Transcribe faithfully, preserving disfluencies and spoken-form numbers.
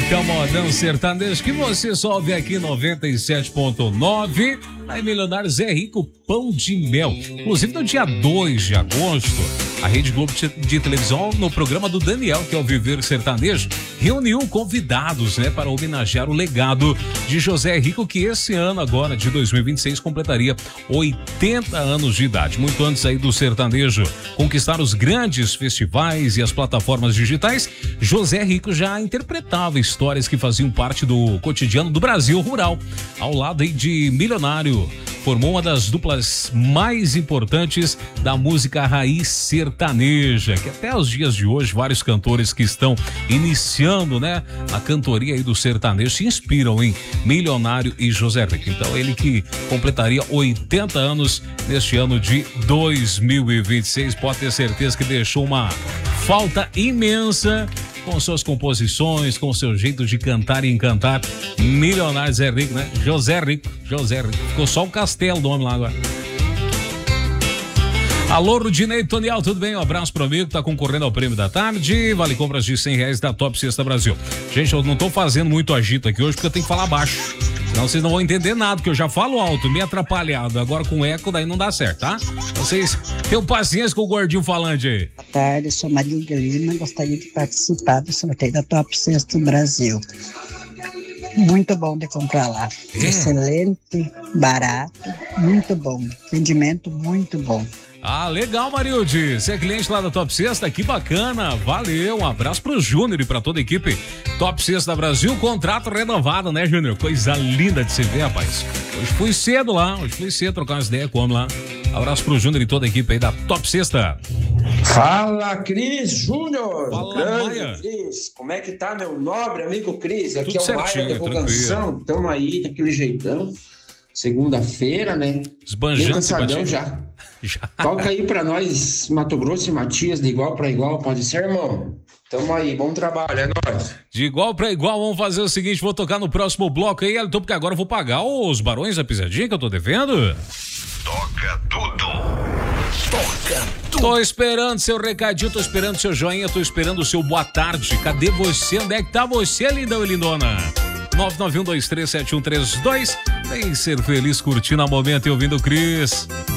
música modão sertanejo que você só ouve aqui noventa e sete ponto nove. Aí Milionários é Rico, Pão de Mel. Inclusive no dia dois de agosto, a Rede Globo de televisão, no programa do Daniel, que é o Viver Sertanejo, reuniu convidados, né, para homenagear o legado de José Rico, que esse ano agora, de dois mil e vinte e seis, completaria oitenta anos de idade. Muito antes aí do sertanejo conquistar os grandes festivais e as plataformas digitais, José Rico já interpretava histórias que faziam parte do cotidiano do Brasil rural. Ao lado aí de Milionário, formou uma das duplas mais importantes da música raiz sertaneja, que até os dias de hoje vários cantores que estão iniciando, né, a cantoria aí do sertanejo se inspiram em Milionário e José Rico. Então ele que completaria oitenta anos neste ano de dois mil e vinte e seis, pode ter certeza que deixou uma falta imensa com suas composições, com seu jeito de cantar e encantar. Milionários é Rico, né? José Rico, José Rico. Ficou só o Castelo, o nome lá agora. Alô, Rudinei Tonial, tudo bem? Um abraço pro amigo que tá concorrendo ao prêmio da tarde. Vale compras de cem reais da Top Cesta Brasil. Gente, eu não tô fazendo muito agito aqui hoje porque eu tenho que falar baixo. Senão vocês não vão entender nada, porque eu já falo alto, meio atrapalhado. Agora com eco, daí não dá certo, tá? Vocês tenham paciência com o gordinho falante aí. Boa tarde, eu sou Marília Lima, gostaria de participar do sorteio da Top Cesta Brasil. Muito bom de comprar lá. É. Excelente, barato, muito bom. Atendimento muito bom. Ah, legal, Marilde. Você é cliente lá da Top Cesta? Que bacana. Valeu. Um abraço pro Júnior e pra toda a equipe Top Cesta Brasil. Contrato renovado, né, Júnior? Coisa linda de se ver, rapaz. Hoje fui cedo lá. Hoje fui cedo trocar umas ideias com o homem lá. Abraço pro Júnior e toda a equipe aí da Top Cesta. Fala, Cris Júnior. Fala, grande Maia. Cris. Como é que tá, meu nobre amigo Cris? Aqui Tudo é o Maia certinho, da Divulgação. Estamos aí daquele jeitão. Segunda-feira, né? Esbanjando cansadão já. já. Toca aí pra nós, Mato Grosso e Matias, de igual pra igual, pode ser, irmão? Tamo aí, bom trabalho, é nóis. De igual pra igual, vamos fazer o seguinte, vou tocar no próximo bloco aí, Elton, porque agora eu vou pagar os Barões da Pisadinha que eu tô devendo. Toca tudo. Toca tudo. Tô esperando seu recadinho, tô esperando seu joinha, tô esperando o seu boa tarde. Cadê você? Onde é que tá você, lindão e lindona? nove nove um dois três sete um três dois. Vem ser feliz curtindo a momento e ouvindo o Cris.